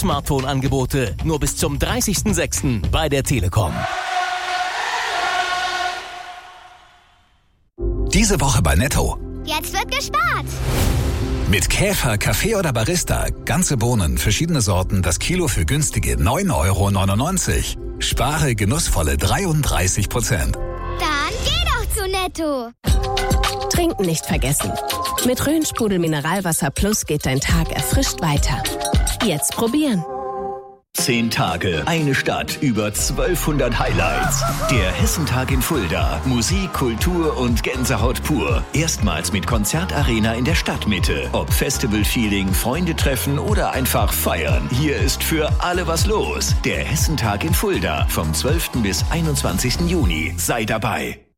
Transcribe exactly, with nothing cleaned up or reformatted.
Smartphone-Angebote. Nur bis zum dreißigsten sechsten bei der Telekom. Diese Woche bei Netto. Jetzt wird gespart. Mit Käfer, Kaffee oder Barista. Ganze Bohnen, verschiedene Sorten, das Kilo für günstige neun Euro neunundneunzig. Spare genussvolle dreiunddreißig Prozent. Dann geh doch zu Netto. Trinken nicht vergessen. Mit Rhön-Sprudel Mineralwasser Plus geht dein Tag erfrischt weiter. Jetzt probieren. Zehn Tage, eine Stadt, über zwölfhundert Highlights. Der Hessentag in Fulda. Musik, Kultur und Gänsehaut pur. Erstmals mit Konzertarena in der Stadtmitte. Ob Festival-Feeling, Freunde treffen oder einfach feiern. Hier ist für alle was los. Der Hessentag in Fulda. Vom zwölften bis einundzwanzigsten Juni. Sei dabei.